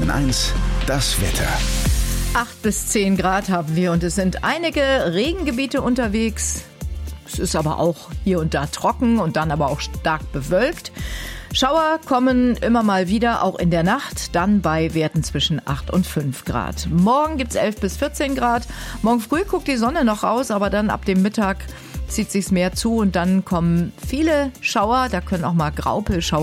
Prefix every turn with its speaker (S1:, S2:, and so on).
S1: Bremen 1, das Wetter.
S2: 8 bis 10 Grad haben wir und es sind einige Regengebiete unterwegs. Es ist aber auch hier und da trocken und dann aber auch stark bewölkt. Schauer kommen immer mal wieder, auch in der Nacht, dann bei Werten zwischen 8 und 5 Grad. Morgen gibt's 11 bis 14 Grad. Morgen früh guckt die Sonne noch raus, aber dann ab dem Mittag zieht sich's mehr zu und dann kommen viele Schauer. Da können auch mal Graupelschauer